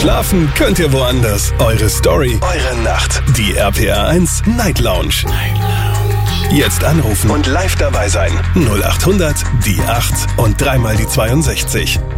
Schlafen könnt ihr woanders. Eure Story, eure Nacht. Die RPR 1 Night Lounge. Jetzt anrufen und live dabei sein. 0800 die 8 und dreimal die 62.